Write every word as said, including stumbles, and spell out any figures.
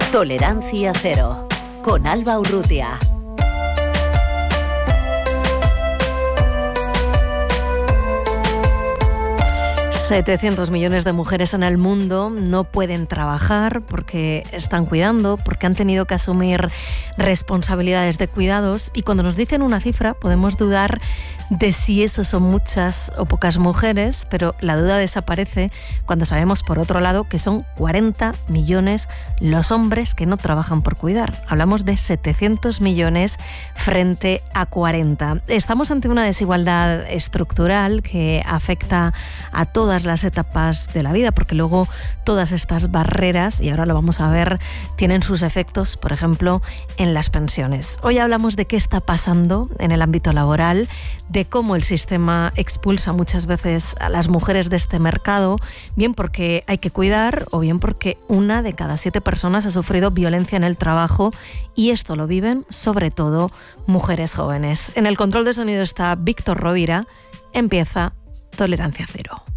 Tolerancia Cero, con Alba Urrutia. setecientos millones de mujeres en el mundo no pueden trabajar porque están cuidando, porque han tenido que asumir responsabilidades de cuidados, y cuando nos dicen una cifra podemos dudar de si eso son muchas o pocas mujeres, pero la duda desaparece cuando sabemos, por otro lado, que son cuarenta millones los hombres que no trabajan por cuidar. Hablamos de setecientos millones frente a cuarenta. Estamos ante una desigualdad estructural que afecta a todas las etapas de la vida, porque luego todas estas barreras, y ahora lo vamos a ver, tienen sus efectos, por ejemplo, en las pensiones. Hoy hablamos de qué está pasando en el ámbito laboral, de cómo el sistema expulsa muchas veces a las mujeres de este mercado, bien porque hay que cuidar o bien porque una de cada siete personas ha sufrido violencia en el trabajo, y esto lo viven sobre todo mujeres jóvenes. En el control de sonido está Víctor Rovira. Empieza Tolerancia Cero.